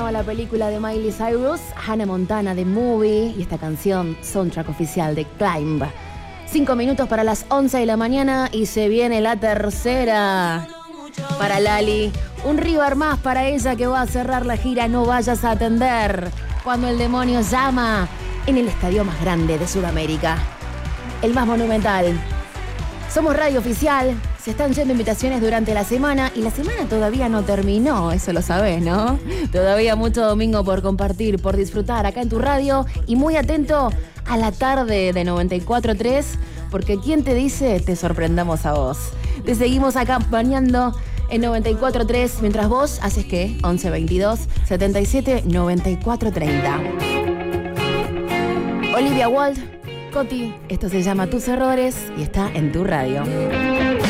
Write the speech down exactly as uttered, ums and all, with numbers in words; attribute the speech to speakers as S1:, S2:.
S1: estrenaba la película de Miley Cyrus, Hannah Montana The Movie, y esta canción, soundtrack oficial de Climb. Cinco minutos para las once de la mañana y se viene la tercera para Lali. Un River más para ella que va a cerrar la gira No Vayas a Atender, cuando el demonio llama, en el estadio más grande de Sudamérica, el más monumental. Somos Radio Oficial, se están yendo invitaciones durante la semana y la semana todavía no terminó, eso lo sabés, ¿no? Todavía mucho domingo por compartir, por disfrutar acá en tu radio y muy atento a la tarde de noventa y cuatro tres, porque ¿quién te dice? Te sorprendamos a vos. Te seguimos acompañando en noventa y cuatro tres, mientras vos haces ¿qué? once veintidós setenta y siete noventa y cuatro treinta. Olivia Wilde, Coti, esto se llama Tus Errores y está en tu radio.